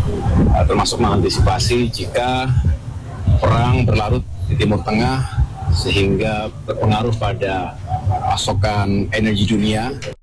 termasuk mengantisipasi jika perang berlarut di Timur Tengah sehingga berpengaruh pada pasokan energi dunia.